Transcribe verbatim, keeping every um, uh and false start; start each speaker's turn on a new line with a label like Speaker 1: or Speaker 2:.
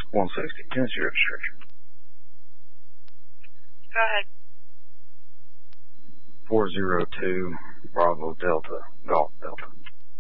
Speaker 1: one sixty, Tennessee registration.
Speaker 2: Go ahead.
Speaker 1: four zero two, Bravo Delta, Golf Delta.